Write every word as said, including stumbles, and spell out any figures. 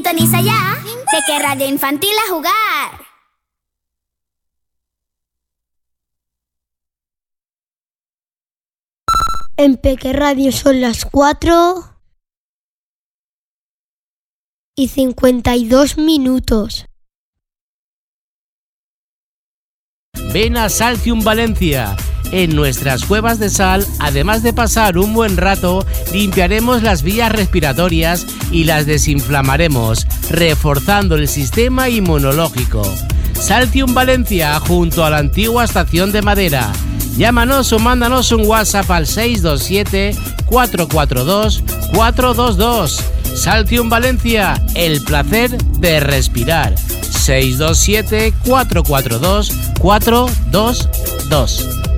Sintoniza ya, Peque Radio Infantil a jugar. En Peque Radio son las cuatro y cincuenta y dos minutos. Ven a Saltium Valencia. En nuestras cuevas de sal, además de pasar un buen rato, limpiaremos las vías respiratorias y las desinflamaremos, reforzando el sistema inmunológico. Saltium Valencia, junto a la antigua estación de madera. Llámanos o mándanos un WhatsApp al seis dos siete, cuatro cuatro dos, cuatro dos dos. Saltium Valencia, el placer de respirar. seis dos siete, cuatro cuatro dos, cuatro dos dos.